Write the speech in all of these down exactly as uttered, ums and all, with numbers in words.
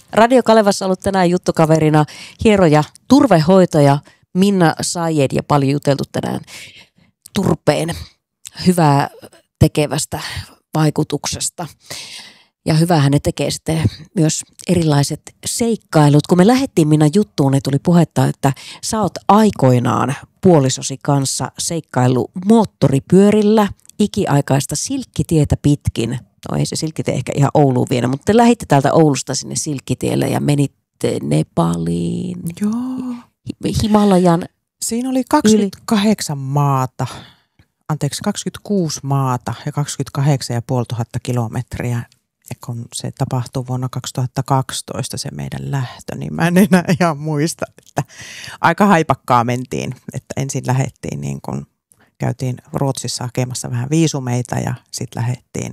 Radio Kalevassa ollut tänään juttukaverina hieroja, turvehoitaja Minna Sayed ja paljon juteltu tänään turpeen hyvää tekevästä vaikutuksesta. Ja hyvähän ne tekee sitten myös erilaiset seikkailut. Kun me lähdettiin Minna juttuun, niin tuli puhetta, että sä oot aikoinaan puolisosi kanssa seikkailu moottoripyörillä ikiaikaista Silkkitietä pitkin. No ei se Silkkitie ehkä ihan Ouluun vielä, mutta te lähditte täältä Oulusta sinne Silkkitielle ja menitte Nepaliin. Joo. Himalajan Siinä oli kaksikymmentäkahdeksan yli. maata, anteeksi kaksikymmentäkuusi maata ja kaksikymmentäkahdeksantuhatta kilometriä. Ja kun se tapahtui vuonna kaksituhattakaksitoista se meidän lähtö, niin mä en enää ihan muista, että aika haipakkaa mentiin. Että ensin lähdettiin niin kuin käytiin Ruotsissa hakemassa vähän viisumeita ja sitten lähdettiin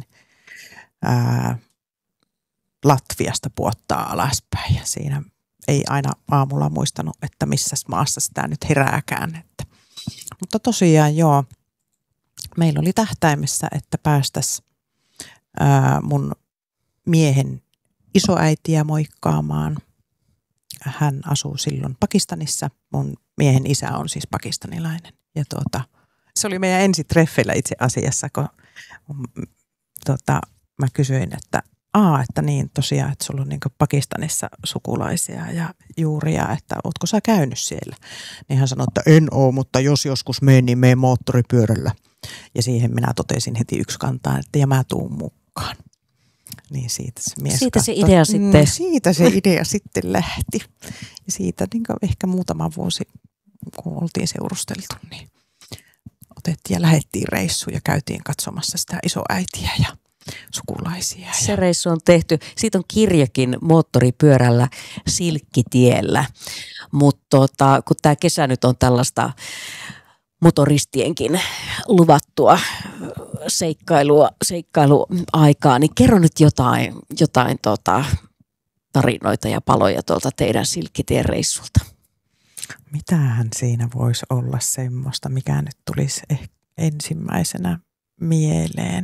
ää, Latviasta puottaa alaspäin. Ja siinä ei aina aamulla muistanut, että missä maassa sitä nyt herääkään. Että. Mutta tosiaan joo, meillä oli tähtäimessä, että päästäisiin ää, mun miehen isoäitiä moikkaamaan. Hän asuu silloin Pakistanissa. Mun miehen isä on siis pakistanilainen. Ja tuota, se oli meidän ensitreffeillä itse asiassa, kun tuota, mä kysyin, että aa, että niin tosiaan, että sulla on niin Pakistanissa sukulaisia ja juuria, että ootko sä käynyt siellä? Niin hän sanoi, että en oo, mutta jos joskus menen, niin menen moottoripyörällä. Ja siihen minä totesin heti yksi kantaan, että ja mä tuun mukaan. Niin siitä se mies Siitä se katsoi, idea sitten. Mm, siitä se idea sitten lähti. Ja siitä niin ehkä muutama vuosi, kun oltiin seurusteltu, niin otettiin ja lähdettiin reissuun ja käytiin katsomassa sitä isoäitiä ja sukulaisia. Se reissu on tehty. Siitä on kirjakin moottoripyörällä Silkkitiellä. Mutta tota, kun tämä kesä nyt on tällaista motoristienkin luvattua seikkailua, seikkailuaikaa, niin kerro nyt jotain, jotain tota, tarinoita ja paloja tuolta teidän Silkkitien reissulta. Mitähän siinä voisi olla semmoista, mikä nyt tulisi ehkä ensimmäisenä mieleen?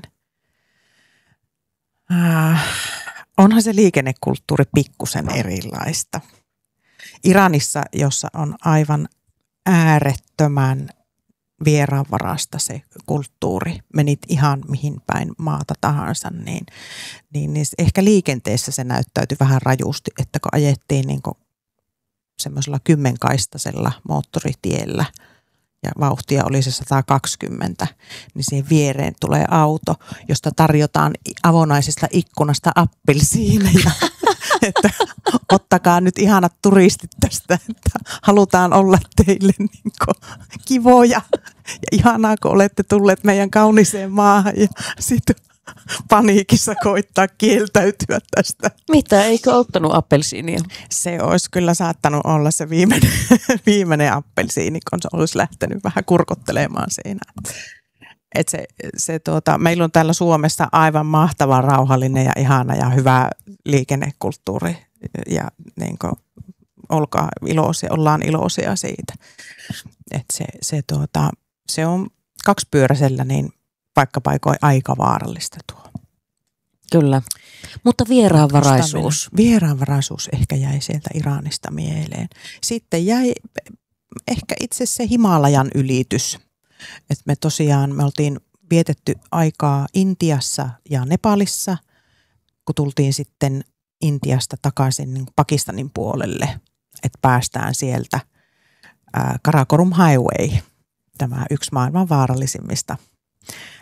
Äh, onhan se liikennekulttuuri pikkusen erilaista. Iranissa, jossa on aivan äärettömän vieraanvarasta se kulttuuri, menit ihan mihin päin maata tahansa, niin, niin, niin ehkä liikenteessä se näyttäytyi vähän rajusti, että kun ajettiin niin kuin semmoisella kymmenkaistaisella moottoritiellä ja vauhtia oli se sata kaksikymmentä, niin siihen viereen tulee auto, josta tarjotaan avonaisesta ikkunasta appelsiineja. Että ottakaa nyt ihanat turistit tästä, että halutaan olla teille niin kivoja ja ihanaa, kun olette tulleet meidän kauniseen maahan ja sitten paniikissa koittaa kieltäytyä tästä. Mitä, eikö ottanut appelsiinia? Se olisi kyllä saattanut olla se viimeinen, viimeinen appelsiini, kun se olisi lähtenyt vähän kurkottelemaan siinä. Et se, se tuota, meillä on täällä Suomessa aivan mahtavan rauhallinen ja ihana ja hyvä liikennekulttuuri ja niin kuin, olkaa iloisia, ollaan iloisia siitä. Et se, se, tuota, se on kaksipyöräisellä niin paikka paikoin aika vaarallista tuo. Kyllä, mutta vieraanvaraisuus. Vieraanvaraisuus ehkä jäi sieltä Iranista mieleen. Sitten jäi ehkä itse se Himalajan ylitys. Et me tosiaan, me oltiin vietetty aikaa Intiassa ja Nepalissa, kun tultiin sitten Intiasta takaisin niin Pakistanin puolelle, että päästään sieltä ää, Karakorum Highway, tämä yksi maailman vaarallisimmista